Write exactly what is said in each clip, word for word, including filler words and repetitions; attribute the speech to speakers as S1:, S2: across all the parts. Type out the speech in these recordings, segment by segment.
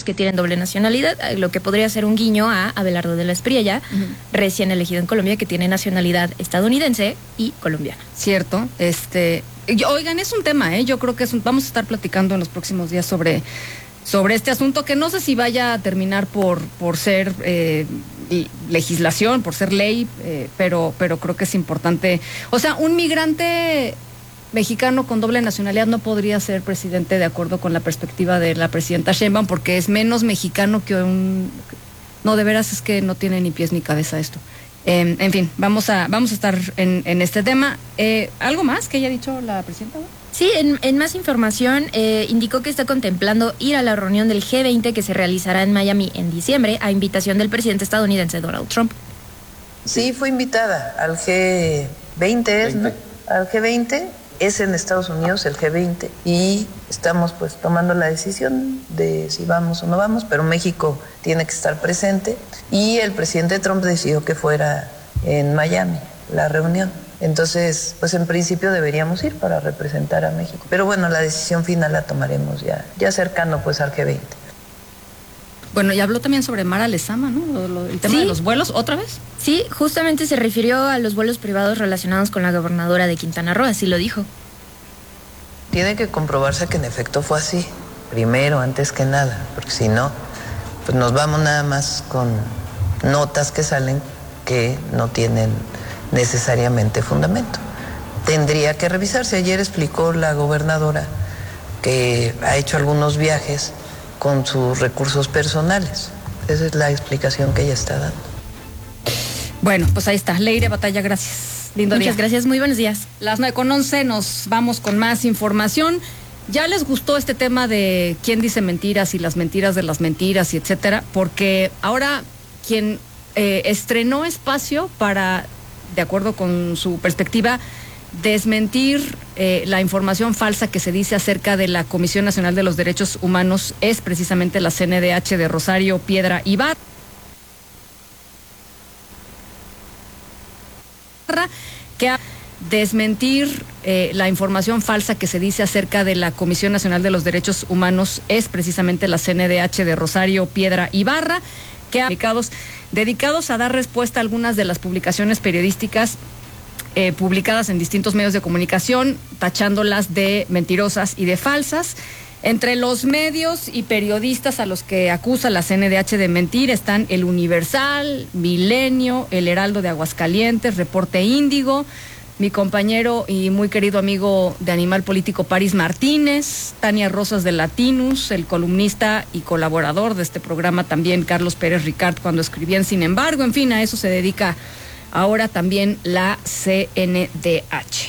S1: que tienen doble nacionalidad, lo que podría ser un guiño a Abelardo de la Espriella, uh-huh. recién elegido en Colombia, que tiene nacionalidad estadounidense y colombiana.
S2: Cierto, este, oigan, es un tema, ¿eh? Yo creo que es un, vamos a estar platicando en los próximos días sobre, sobre este asunto, que no sé si vaya a terminar por, por ser eh, legislación, por ser ley, eh, pero, pero creo que es importante. O sea, un migrante mexicano con doble nacionalidad no podría ser presidente, de acuerdo con la perspectiva de la presidenta Sheinbaum, porque es menos mexicano que un... No, de veras es que no tiene ni pies ni cabeza esto. Eh, en fin, vamos a vamos a estar en, en este tema. Eh, ¿Algo más que haya dicho la presidenta?
S1: Sí, en, en más información, eh, indicó que está contemplando ir a la reunión del G veinte que se realizará en Miami en diciembre, a invitación del presidente estadounidense Donald Trump.
S3: Sí, fue invitada al G veinte, ¿no? Al G veinte. Es en Estados Unidos el G veinte y estamos pues tomando la decisión de si vamos o no vamos, pero México tiene que estar presente y el presidente Trump decidió que fuera en Miami la reunión. Entonces, pues en principio deberíamos ir para representar a México. Pero bueno, la decisión final la tomaremos ya, ya cercano pues al G veinte.
S2: Bueno, y habló también sobre Mara Lezama, ¿no? Lo, lo, el tema ¿Sí? de los vuelos, ¿otra vez?
S1: Sí, justamente se refirió a los vuelos privados relacionados con la gobernadora de Quintana Roo, así lo dijo.
S3: Tiene que comprobarse que en efecto fue así, primero, antes que nada, porque si no, pues nos vamos nada más con notas que salen que no tienen necesariamente fundamento. Tendría que revisarse. Ayer explicó la gobernadora que ha hecho algunos viajes con sus recursos personales. Esa es la explicación que ella está dando.
S2: Bueno, pues ahí está. Leire Batalla, gracias. Lindo
S1: Muchas
S2: día.
S1: gracias, muy buenos días.
S2: Las nueve con once, nos vamos con más información. ¿Ya les gustó este tema de quién dice mentiras y las mentiras de las mentiras y etcétera? Porque ahora quien eh, estrenó espacio para, de acuerdo con su perspectiva, desmentir eh, la información falsa que se dice acerca de la Comisión Nacional de los Derechos Humanos es precisamente la C N D H de Rosario Piedra Ibarra, que a desmentir eh, la información falsa que se dice acerca de la Comisión Nacional de los Derechos Humanos es precisamente la C N D H de Rosario Piedra Ibarra, que ha dedicados, dedicados a dar respuesta a algunas de las publicaciones periodísticas Eh, publicadas en distintos medios de comunicación, tachándolas de mentirosas y de falsas. Entre los medios y periodistas a los que acusa la C N D H de mentir están El Universal, Milenio, El Heraldo de Aguascalientes, Reporte Índigo, mi compañero y muy querido amigo de Animal Político París Martínez, Tania Rosas de Latinus, el columnista y colaborador de este programa también Carlos Pérez Ricard cuando escribía en Sin embargo, en fin, a eso se dedica ahora también la C N D H.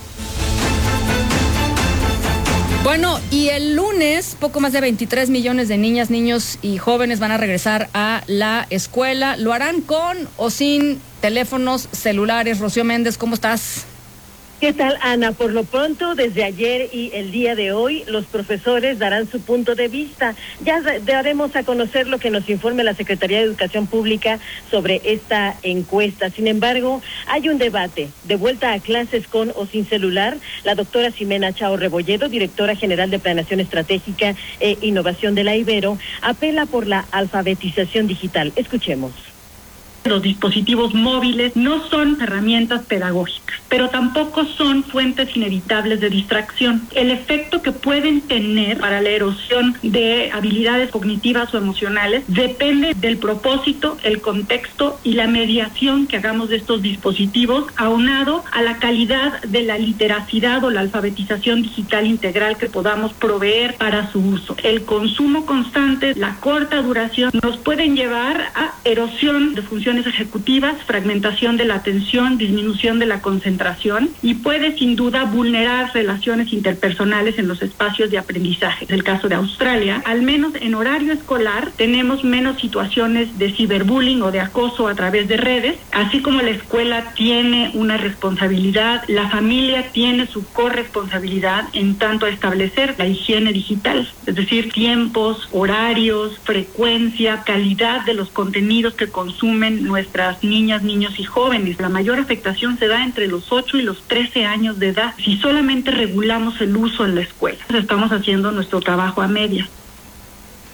S2: Bueno, y el lunes, poco más de veintitrés millones de niñas, niños y jóvenes van a regresar a la escuela. ¿Lo harán con o sin teléfonos celulares? Rocío Méndez, ¿cómo estás?
S4: ¿Qué tal, Ana? Por lo pronto, desde ayer y el día de hoy, los profesores darán su punto de vista. Ya daremos a conocer lo que nos informe la Secretaría de Educación Pública sobre esta encuesta. Sin embargo, hay un debate. De vuelta a clases con o sin celular, la doctora Ximena Chao Rebolledo, directora general de Planeación Estratégica e Innovación de la Ibero, apela por la alfabetización digital. Escuchemos.
S5: Los dispositivos móviles no son herramientas pedagógicas, pero tampoco son fuentes inevitables de distracción. El efecto que pueden tener para la erosión de habilidades cognitivas o emocionales depende del propósito, el contexto y la mediación que hagamos de estos dispositivos, aunado a la calidad de la literacidad o la alfabetización digital integral que podamos proveer para su uso. El consumo constante, la corta duración, nos pueden llevar a erosión de funciones ejecutivas, fragmentación de la atención, disminución de la concentración y puede sin duda vulnerar relaciones interpersonales en los espacios de aprendizaje. En el caso de Australia, al menos en horario escolar tenemos menos situaciones de ciberbullying o de acoso a través de redes, así como la escuela tiene una responsabilidad, la familia tiene su corresponsabilidad en tanto a establecer la higiene digital, es decir, tiempos, horarios, frecuencia, calidad de los contenidos que consumen nuestras niñas, niños y jóvenes. La mayor afectación se da entre los ocho y los trece años de edad. Si solamente regulamos el uso en la escuela, estamos haciendo nuestro trabajo a medias.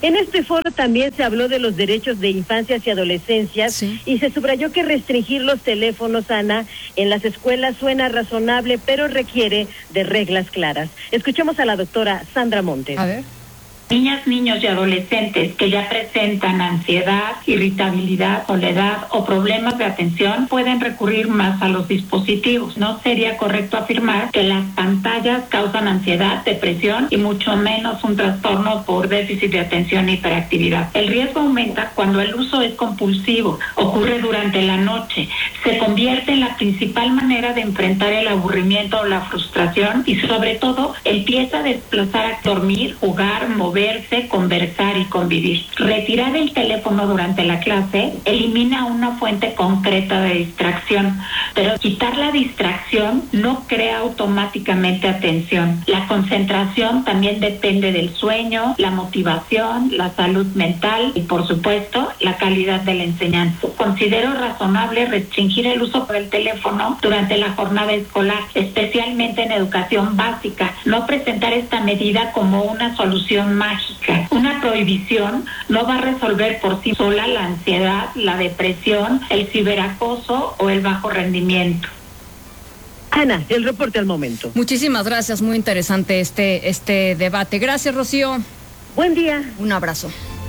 S4: En este foro también se habló de los derechos de infancias y adolescencias, sí, y se subrayó que restringir los teléfonos, Ana, en las escuelas suena razonable, pero requiere de reglas claras. Escuchemos a la doctora Sandra Montes.
S2: A ver.
S5: Niñas, niños y adolescentes que ya presentan ansiedad, irritabilidad, soledad o problemas de atención pueden recurrir más a los dispositivos. No sería correcto afirmar que las pantallas causan ansiedad, depresión y mucho menos un trastorno por déficit de atención e hiperactividad. El riesgo aumenta cuando el uso es compulsivo, ocurre durante la noche, se convierte en la principal manera de enfrentar el aburrimiento o la frustración y sobre todo empieza a desplazar a dormir, jugar, mover, verse, conversar y convivir. Retirar el teléfono durante la clase elimina una fuente concreta de distracción, pero quitar la distracción no crea automáticamente atención. La concentración también depende del sueño, la motivación, la salud mental y, por supuesto, la calidad de la enseñanza. Considero razonable restringir el uso del teléfono durante la jornada escolar, especialmente en educación básica. No presentar esta medida como una solución mágica. Una prohibición no va a resolver por sí sola la ansiedad, la depresión, el ciberacoso o el bajo rendimiento.
S4: Ana, el reporte al momento.
S2: Muchísimas gracias, muy interesante este, este debate. Gracias, Rocío.
S4: Buen día.
S2: Un abrazo.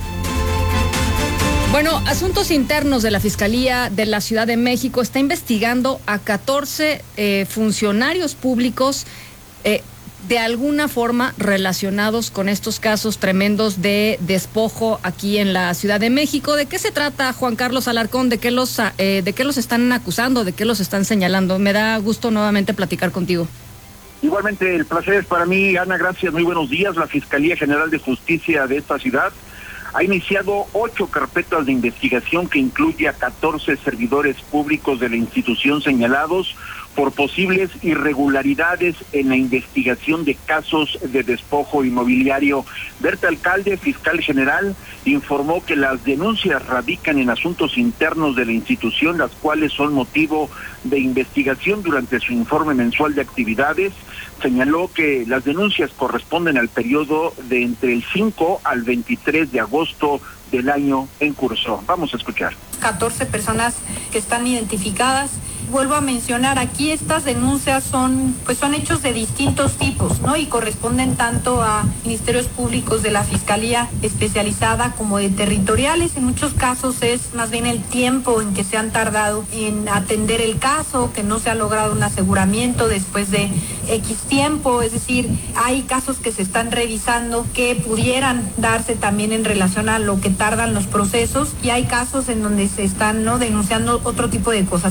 S2: Bueno, Asuntos Internos de la Fiscalía de la Ciudad de México está investigando a catorce eh, funcionarios públicos eh, de alguna forma relacionados con estos casos tremendos de despojo aquí en la Ciudad de México. ¿De qué se trata, Juan Carlos Alarcón? ¿De qué los, eh, de qué los están acusando? ¿De qué los están señalando? Me da gusto nuevamente platicar contigo.
S6: Igualmente, el placer es para mí, Ana, gracias, muy buenos días. La Fiscalía General de Justicia de esta ciudad ha iniciado ocho carpetas de investigación que incluye a catorce servidores públicos de la institución señalados por posibles irregularidades en la investigación de casos de despojo inmobiliario. Berta Alcalde, fiscal general, informó que las denuncias radican en asuntos internos de la institución, las cuales son motivo de investigación durante su informe mensual de actividades. Señaló que las denuncias corresponden al periodo de entre el cinco al veintitrés de agosto del año en curso. Vamos a escuchar.
S7: catorce personas que están identificadas. Vuelvo a mencionar, aquí estas denuncias son, pues son hechos de distintos tipos, ¿no? Y corresponden tanto a ministerios públicos de la Fiscalía especializada como de territoriales. En muchos casos es más bien el tiempo en que se han tardado en atender el caso, que no se ha logrado un aseguramiento después de X tiempo. Es decir, hay casos que se están revisando que pudieran darse también en relación a lo que tardan los procesos, y hay casos en donde se están, ¿no?, denunciando otro tipo de cosas.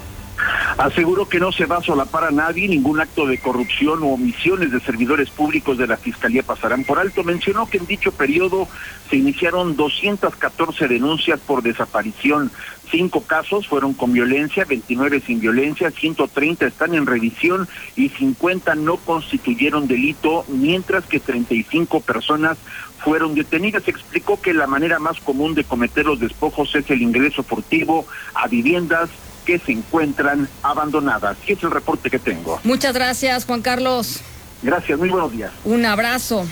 S6: Aseguró que no se va a solapar a nadie, ningún acto de corrupción o omisiones de servidores públicos de la Fiscalía pasarán por alto. Mencionó que en dicho periodo se iniciaron doscientas catorce denuncias por desaparición. Cinco casos fueron con violencia, veintinueve sin violencia, ciento treinta están en revisión y cincuenta no constituyeron delito, mientras que treinta y cinco personas fueron detenidas. Explicó que la manera más común de cometer los despojos es el ingreso furtivo a viviendas que se encuentran abandonadas. Y es el reporte que tengo.
S2: Muchas gracias, Juan Carlos.
S6: Gracias, muy buenos días.
S2: Un abrazo.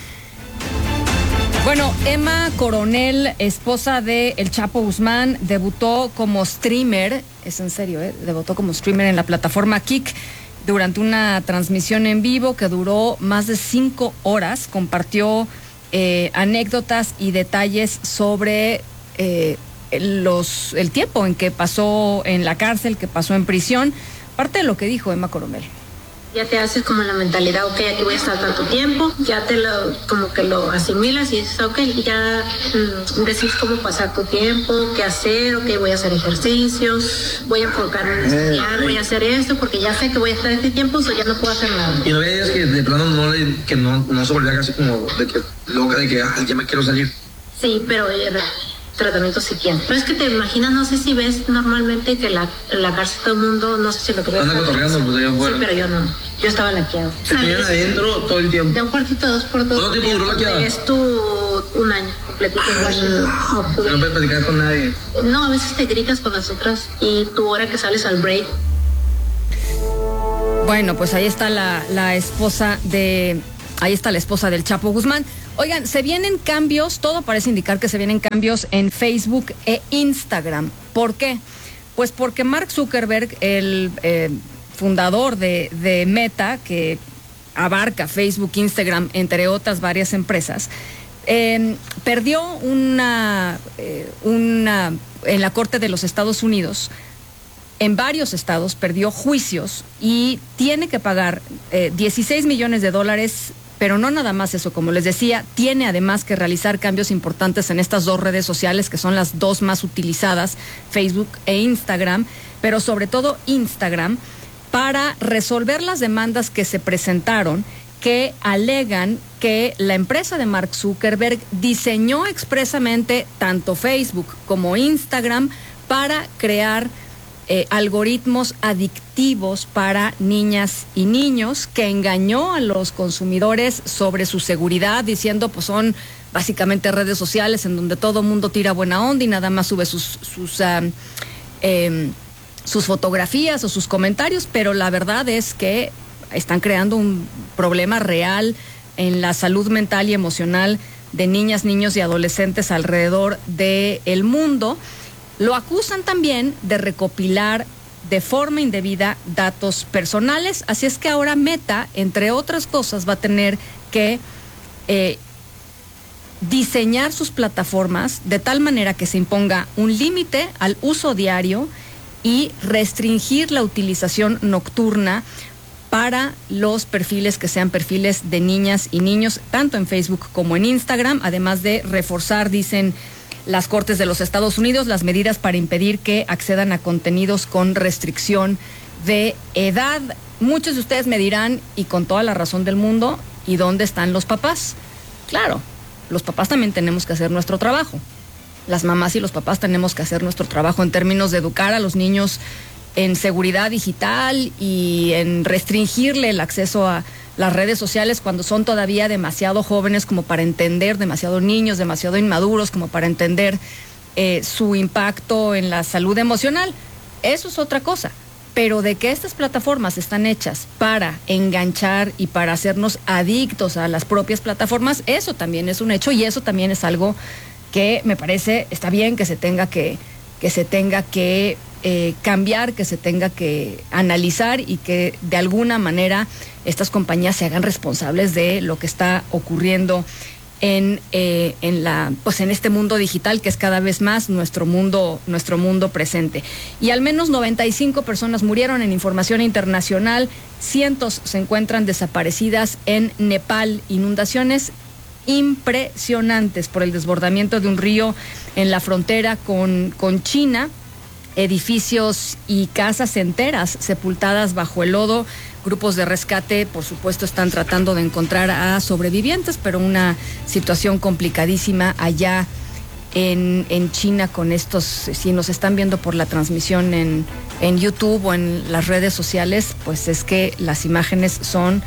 S2: Bueno, Emma Coronel, esposa de El Chapo Guzmán, debutó como streamer, es en serio, ¿eh? debutó como streamer en la plataforma Kik durante una transmisión en vivo que duró más de cinco horas. Compartió eh, anécdotas y detalles sobre eh, los el tiempo en que pasó en la cárcel, que pasó en prisión. Parte de lo que dijo Emma Coronel.
S8: Ya te haces como la mentalidad, ok, aquí voy a estar tanto tiempo, ya te lo, como que lo asimilas y dices, ok, ya mmm, decís cómo pasar tu tiempo, qué hacer, ok, voy a hacer ejercicio, voy a enfocarme en estudiar, voy a hacer esto, porque ya sé que voy a estar este tiempo, so ya no puedo hacer nada.
S9: Y no veías que de plano no, que no, no se volvía casi como de que loca, de que ah, ya me quiero salir.
S8: Sí, pero eh, tratamiento sí tiene. Pero es que te imaginas, no sé si ves normalmente que la, la cárcel todo el mundo, no sé si lo que ves.
S9: Anda cotorreando, pues allá afuera.
S8: Sí, pero yo no. Yo estaba laqueado.
S9: ¿Se tenían adentro todo el tiempo?
S8: De un cuartito dos por dos.
S9: ¿Cuánto tiempo duró laqueada?
S8: Es tu un año completito.
S9: No puedes platicar con nadie.
S8: No, a veces te gritas con las otras y tu hora que sales al break.
S2: Bueno, pues ahí está la, la esposa de Ahí está la esposa del Chapo Guzmán. Oigan, se vienen cambios, todo parece indicar que se vienen cambios en Facebook e Instagram. ¿Por qué? Pues porque Mark Zuckerberg, el eh, fundador de, de Meta, que abarca Facebook, Instagram, entre otras varias empresas, eh, perdió una, eh, una, en la Corte de los Estados Unidos, en varios estados, perdió juicios y tiene que pagar eh, dieciséis millones de dólares. Pero no nada más eso, como les decía, tiene además que realizar cambios importantes en estas dos redes sociales que son las dos más utilizadas, Facebook e Instagram, pero sobre todo Instagram, para resolver las demandas que se presentaron que alegan que la empresa de Mark Zuckerberg diseñó expresamente tanto Facebook como Instagram para crear Eh, algoritmos adictivos para niñas y niños, que engañó a los consumidores sobre su seguridad, diciendo pues son básicamente redes sociales en donde todo mundo tira buena onda y nada más sube sus sus, um, eh, sus fotografías o sus comentarios, pero la verdad es que están creando un problema real en la salud mental y emocional de niñas, niños y adolescentes alrededor del mundo. Lo acusan también de recopilar de forma indebida datos personales, así es que ahora Meta, entre otras cosas, va a tener que eh, diseñar sus plataformas de tal manera que se imponga un límite al uso diario y restringir la utilización nocturna para los perfiles que sean perfiles de niñas y niños, tanto en Facebook como en Instagram, además de reforzar, dicen las Cortes de los Estados Unidos, las medidas para impedir que accedan a contenidos con restricción de edad. Muchos de ustedes me dirán, y con toda la razón del mundo, ¿y dónde están los papás? Claro, los papás también tenemos que hacer nuestro trabajo. Las mamás y los papás tenemos que hacer nuestro trabajo en términos de educar a los niños en seguridad digital y en restringirle el acceso a las redes sociales cuando son todavía demasiado jóvenes como para entender, demasiado niños, demasiado inmaduros como para entender eh, su impacto en la salud emocional. Eso es otra cosa. Pero de que estas plataformas están hechas para enganchar y para hacernos adictos a las propias plataformas, eso también es un hecho y eso también es algo que me parece está bien que se tenga que, que se tenga que eh, cambiar, que se tenga que analizar y que de alguna manera estas compañías se hagan responsables de lo que está ocurriendo en eh, en la pues en este mundo digital que es cada vez más nuestro mundo nuestro mundo presente. Y al menos noventa y cinco personas murieron en información internacional, cientos se encuentran desaparecidas en Nepal, inundaciones impresionantes por el desbordamiento de un río en la frontera con con China, edificios y casas enteras sepultadas bajo el lodo. Grupos de rescate, por supuesto, están tratando de encontrar a sobrevivientes, pero una situación complicadísima allá en, en China con estos, si nos están viendo por la transmisión en, en YouTube o en las redes sociales, pues es que las imágenes son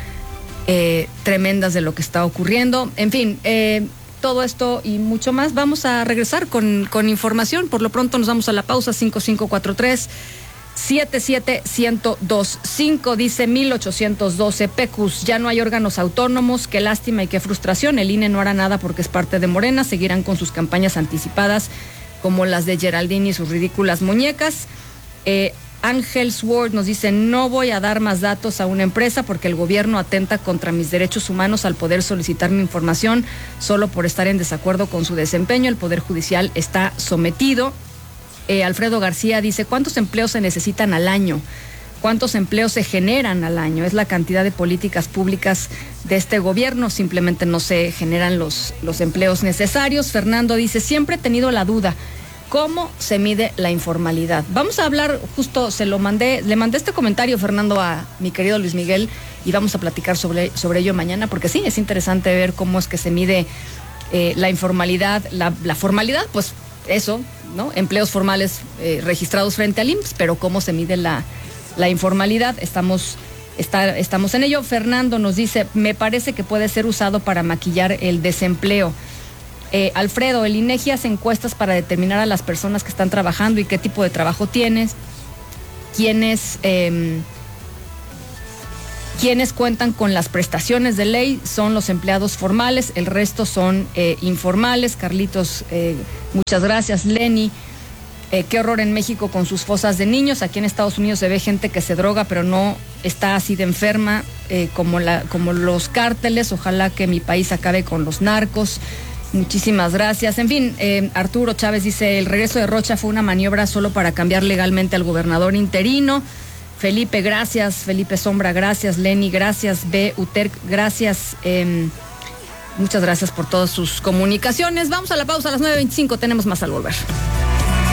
S2: eh, tremendas de lo que está ocurriendo. En fin, eh, todo esto y mucho más. Vamos a regresar con, con información. Por lo pronto nos vamos a la pausa. Cinco cinco cuatro tres siete siete uno cero dos cinco, dice mil ochocientos doce, Pecus, ya no hay órganos autónomos, qué lástima y qué frustración, el I N E no hará nada porque es parte de Morena, seguirán con sus campañas anticipadas como las de Geraldine y sus ridículas muñecas. eh, Ángel Sword nos dice, no voy a dar más datos a una empresa porque el gobierno atenta contra mis derechos humanos al poder solicitar mi información solo por estar en desacuerdo con su desempeño, el Poder Judicial está sometido. Eh, Alfredo García dice, ¿cuántos empleos se necesitan al año? ¿Cuántos empleos se generan al año? Es la cantidad de políticas públicas de este gobierno, simplemente no se generan los, los empleos necesarios. Fernando dice, siempre he tenido la duda, ¿cómo se mide la informalidad? Vamos a hablar, justo se lo mandé, le mandé este comentario, Fernando, a mi querido Luis Miguel, y vamos a platicar sobre, sobre ello mañana, porque sí, es interesante ver cómo es que se mide eh, la informalidad, la, la formalidad, pues eso, ¿no? Empleos formales eh, registrados frente al I M S S, pero cómo se mide la, la informalidad, estamos, está, estamos en ello. Fernando nos dice, me parece que puede ser usado para maquillar el desempleo. Eh, Alfredo, el INEGI hace encuestas para determinar a las personas que están trabajando y qué tipo de trabajo tienes, quiénes, eh, Quienes cuentan con las prestaciones de ley son los empleados formales, el resto son eh, informales. Carlitos, eh, muchas gracias. Lenny, eh, qué horror en México con sus fosas de niños. Aquí en Estados Unidos se ve gente que se droga, pero no está así de enferma eh, como, la, como los cárteles. Ojalá que mi país acabe con los narcos. Muchísimas gracias. En fin, eh, Arturo Chávez dice, el regreso de Rocha fue una maniobra solo para cambiar legalmente al gobernador interino. Felipe, gracias. Felipe Sombra, gracias. Lenny, gracias. B. Uter, gracias. Eh, muchas gracias por todas sus comunicaciones. Vamos a la pausa a las nueve veinticinco. Tenemos más al volver.